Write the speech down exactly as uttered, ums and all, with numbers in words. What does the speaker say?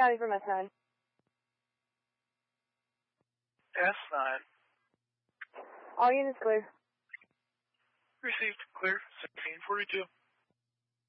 County from S nine. S nine. All units clear. Received. Clear. sixteen forty-two.